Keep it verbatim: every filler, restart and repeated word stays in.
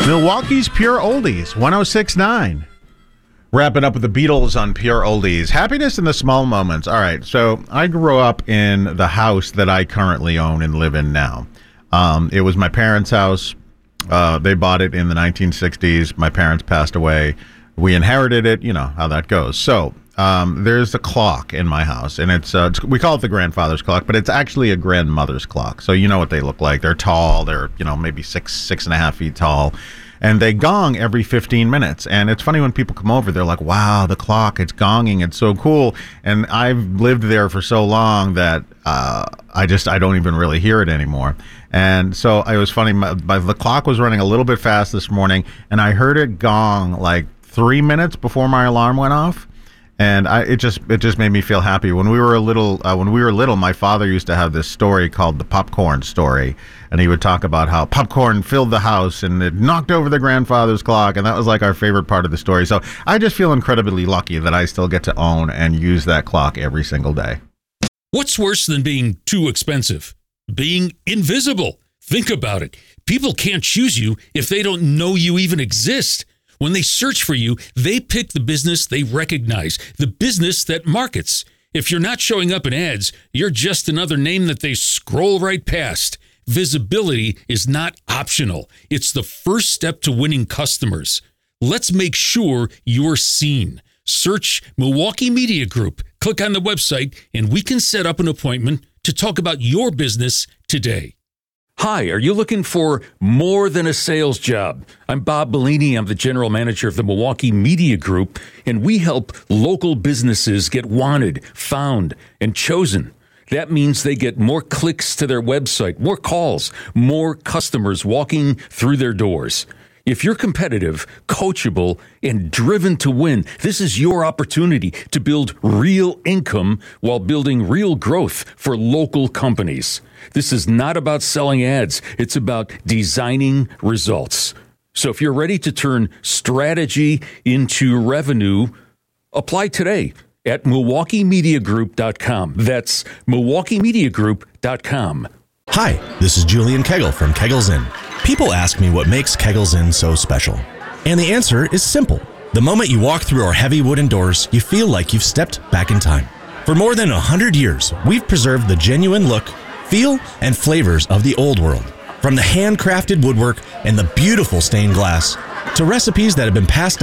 Milwaukee's Pure Oldies, one oh six point nine. Wrapping up with the Beatles on Pure Oldies. Happiness in the small moments. All right, so I grew up in the house that I currently own and live in now. Um, it was my parents' house. Uh, they bought it in the nineteen sixties. My parents passed away. We inherited it. You know how that goes. So um, there's a clock in my house, and it's, uh, it's we call it the grandfather's clock, but it's actually a grandmother's clock. So you know what they look like. They're tall. They're, you know, maybe six, six and a half feet tall. And they gong every fifteen minutes. And it's funny when people come over, they're like, wow, the clock, it's gonging. It's so cool. And I've lived there for so long that uh, I just, I don't even really hear it anymore. And so it was funny. My, my, the clock was running a little bit fast this morning, and I heard it gong like three minutes before my alarm went off. And I, it just it just made me feel happy. When we were a little, uh, when we were little, my father used to have this story called the popcorn story, and he would talk about how popcorn filled the house and it knocked over the grandfather's clock, and that was like our favorite part of the story. So I just feel incredibly lucky that I still get to own and use that clock every single day. What's worse than being too expensive? Being invisible. Think about it. People can't choose you if they don't know you even exist. When they search for you, they pick the business they recognize, the business that markets. If you're not showing up in ads, you're just another name that they scroll right past. Visibility is not optional. It's the first step to winning customers. Let's make sure you're seen. Search Milwaukee Media Group. Click on the website, and we can set up an appointment to talk about your business today. Hi, are you looking for more than a sales job? I'm Bob Bellini. I'm the general manager of the Milwaukee Media Group, and we help local businesses get wanted, found, and chosen. That means they get more clicks to their website, more calls, more customers walking through their doors. If you're competitive, coachable, and driven to win, this is your opportunity to build real income while building real growth for local companies. This is not about selling ads. It's about designing results. So if you're ready to turn strategy into revenue, apply today at Milwaukee Media Group dot com. That's Milwaukee Media Group dot com. Hi, this is Julian Kegel from Kegel's Inn. People ask me what makes Kegel's Inn so special. And the answer is simple. The moment you walk through our heavy wooden doors, you feel like you've stepped back in time. For more than one hundred years, we've preserved the genuine look, feel, and flavors of the old world. From the handcrafted woodwork and the beautiful stained glass to recipes that have been passed down